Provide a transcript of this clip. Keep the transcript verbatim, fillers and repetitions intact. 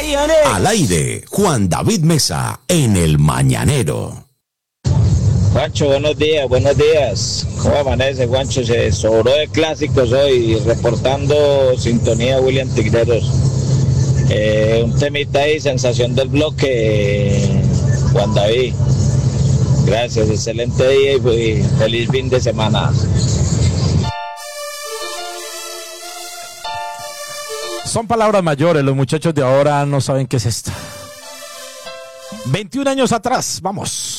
Al aire, Juan David Mesa, en El Mañanero. Juancho, buenos días, buenos días. ¿Cómo amanece, Juancho? Se sobró de clásicos hoy, reportando sintonía William Tigreros. Eh, un temita ahí, sensación del bloque, Juan David. Gracias, excelente día y feliz fin de semana. Son palabras mayores, los muchachos de ahora no saben qué es esto. veintiún años atrás, vamos.